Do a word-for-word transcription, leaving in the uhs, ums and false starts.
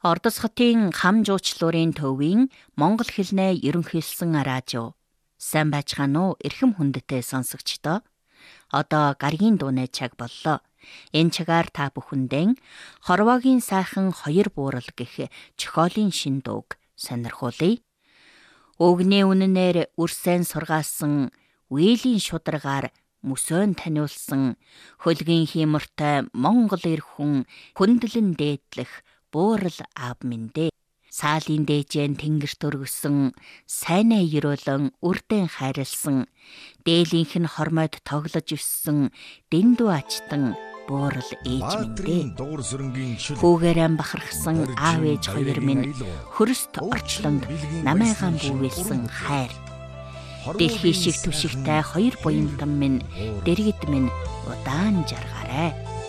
Ордос хотын хам жуучлуурын төвийн монгол хэлнээ ерөнхийлсөн радио. Сайн байцгаана уу эрхэм хүндтэй сонсогчдоо. Одоо гаргийн дууны цаг боллоо. Энэ цагаар та бүхэндээ хорвоогийн сайхан хоёр буурал гэх зохиолын шин дууг сонирхуулъя. Өгний үнэнээр үрсэн сургаасан үеийн шударгаар мөсөөн таниулсан хөлгийн хиймортой монгол эр хүн хүндлэн дээдлэх буурал аав минь. Саалын дээжэн тэнгэрт өргөсөн, сайнаа ерөөлөн үрдэн хайрлсан, дээлийнх нь хормойд тоглож өссөн, дэндүү ачтан буурал ээж минь. Хүүгээрэн бахархсан аав ээж хоёр минь хөрөст орчлонд намайгаан бүүвэлсэн хайр. Дэлхий шиг түшигтэй хоёр буянтан минь, дэргэд минь удаан жаргаарай.